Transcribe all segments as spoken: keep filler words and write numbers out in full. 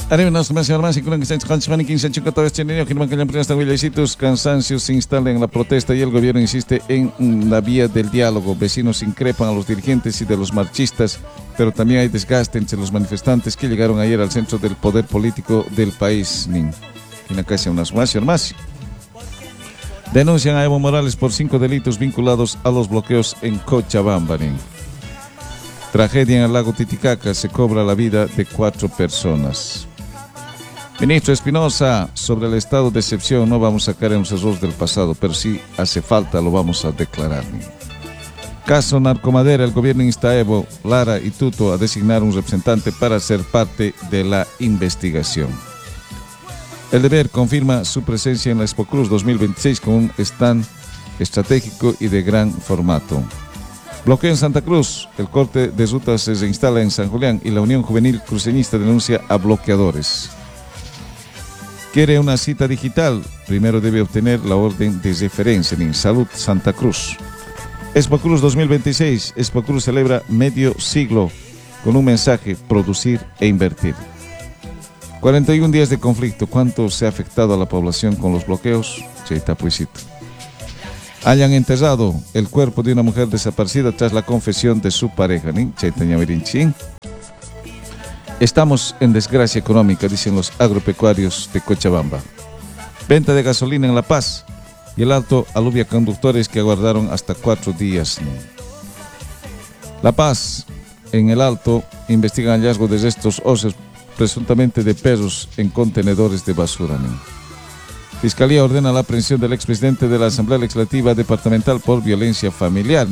Arriba nos más más y con que quince todo este niño que no que hasta Villecitos cansancio se instala en la protesta y el gobierno insiste en la vía del diálogo. Vecinos increpan a los dirigentes y de los marchistas, pero también hay desgaste entre los manifestantes que llegaron ayer al centro del poder político del país. En la casa unas más y más. Denuncian a Evo Morales por cinco delitos vinculados a los bloqueos en Cochabamba. Tragedia en el lago Titicaca, se cobra la vida de cuatro personas. Ministro Espinosa, sobre el estado de excepción no vamos a caer en los errores del pasado, pero si hace falta lo vamos a declarar. Caso Narcomadera, el gobierno insta a Evo, Lara y Tuto a designar un representante para ser parte de la investigación. El Deber confirma su presencia en la Expo Cruz dos mil veintiséis con un stand estratégico y de gran formato. Bloqueo en Santa Cruz, el corte de rutas se instala en San Julián y la Unión Juvenil Cruceñista denuncia a bloqueadores. Quiere una cita digital, primero debe obtener la orden de referencia en Salud Santa Cruz. Expo Cruz dos mil veintiséis, Expo Cruz celebra medio siglo con un mensaje: producir e invertir. cuarenta y un días de conflicto, ¿cuánto se ha afectado a la población con los bloqueos? Cheita puisito. Hayan enterrado el cuerpo de una mujer desaparecida tras la confesión de su pareja. Cheita ñavirinchín. Estamos en desgracia económica, dicen los agropecuarios de Cochabamba. Venta de gasolina en La Paz y el Alto aluvia conductores que aguardaron hasta cuatro días. La Paz, en el Alto, investigan hallazgo de restos óseos presuntamente de perros en contenedores de basura. Fiscalía ordena la aprehensión del expresidente de la Asamblea Legislativa Departamental por violencia familiar.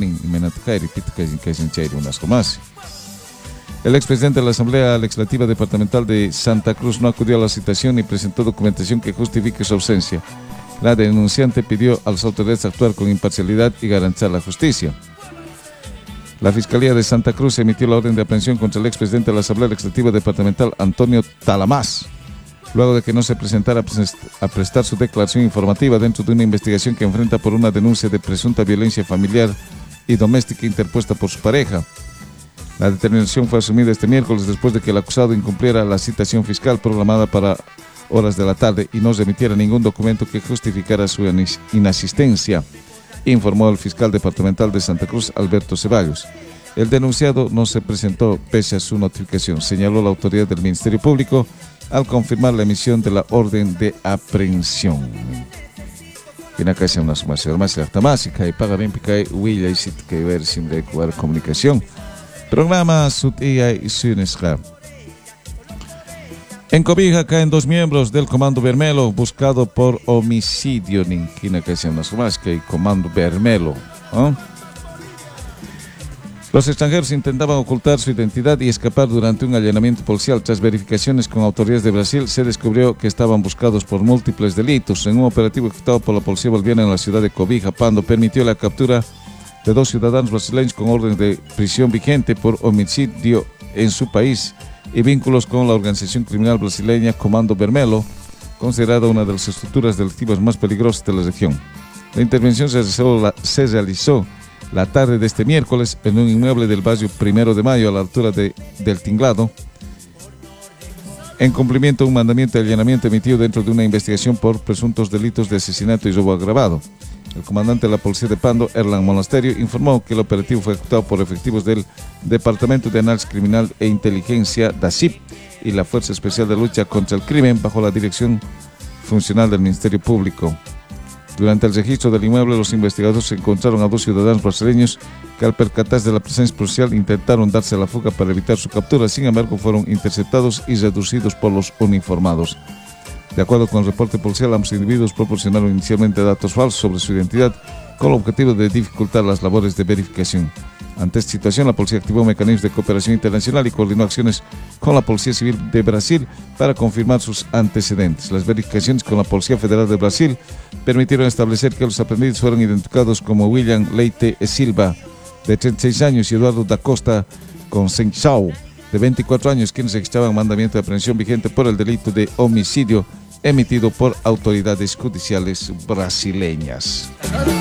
El expresidente de la Asamblea Legislativa Departamental de Santa Cruz no acudió a la citación ni presentó documentación que justifique su ausencia. La denunciante pidió a las autoridades actuar con imparcialidad y garantizar la justicia. La Fiscalía de Santa Cruz emitió la orden de aprehensión contra el expresidente de la Asamblea Legislativa Departamental, Antonio Talamás, luego de que no se presentara a prestar su declaración informativa dentro de una investigación que enfrenta por una denuncia de presunta violencia familiar y doméstica interpuesta por su pareja. La determinación fue asumida este miércoles después de que el acusado incumpliera la citación fiscal programada para horas de la tarde y no remitiera ningún documento que justificara su inasistencia, informó el fiscal departamental de Santa Cruz, Alberto Ceballos. El denunciado no se presentó pese a su notificación, señaló la autoridad del Ministerio Público al confirmar la emisión de la orden de aprehensión. En acá se una sumación más la tamásica y paga bien pica huilla y sit que ver sin recuar comunicación. Programa Sutia y Sunesca. En Cobija caen dos miembros del Comando Bermelo buscado por homicidio. Ninquina que se nos más que Comando Bermelo. ¿eh? Los extranjeros intentaban ocultar su identidad y escapar durante un allanamiento policial. Tras verificaciones con autoridades de Brasil, se descubrió que estaban buscados por múltiples delitos. En un operativo ejecutado por la policía boliviana en la ciudad de Cobija, Pando permitió la captura de dos ciudadanos brasileños con orden de prisión vigente por homicidio en su país y vínculos con la organización criminal brasileña Comando Bermelo, considerada una de las estructuras delictivas más peligrosas de la región. La intervención se realizó, la, se realizó la tarde de este miércoles en un inmueble del barrio Primero de Mayo a la altura de, del Tinglado, en cumplimiento de un mandamiento de allanamiento emitido dentro de una investigación por presuntos delitos de asesinato y robo agravado. El comandante de la policía de Pando, Erlan Monasterio, informó que el operativo fue ejecutado por efectivos del Departamento de Análisis Criminal e Inteligencia, D A C I P, y la Fuerza Especial de Lucha contra el Crimen, bajo la dirección funcional del Ministerio Público. Durante el registro del inmueble, los investigadores encontraron a dos ciudadanos brasileños que, al percatarse de la presencia policial, intentaron darse a la fuga para evitar su captura. Sin embargo, fueron interceptados y reducidos por los uniformados. De acuerdo con el reporte policial, ambos individuos proporcionaron inicialmente datos falsos sobre su identidad con el objetivo de dificultar las labores de verificación. Ante esta situación, la policía activó mecanismos de cooperación internacional y coordinó acciones con la Policía Civil de Brasil para confirmar sus antecedentes. Las verificaciones con la Policía Federal de Brasil permitieron establecer que los aprendidos fueron identificados como William Leite e Silva, de treinta y seis años, y Eduardo da Costa Conceição, de veinticuatro años, quienes registraban mandamiento de aprehensión vigente por el delito de homicidio emitido por autoridades judiciales brasileñas.